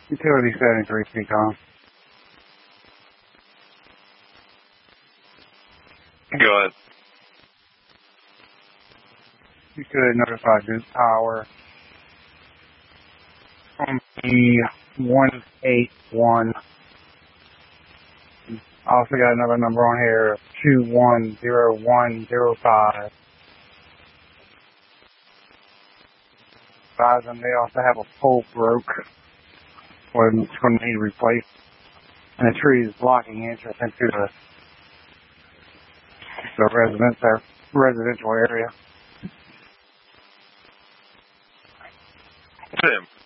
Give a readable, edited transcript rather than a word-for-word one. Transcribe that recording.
Utility 73, Pecan. Go ahead. You could notify Duke Power on the 181. I also got another number on here, 210105. Advise them they also have a pole broke, or it's going to need replaced, and the tree is blocking entrance into the residential area. Tim.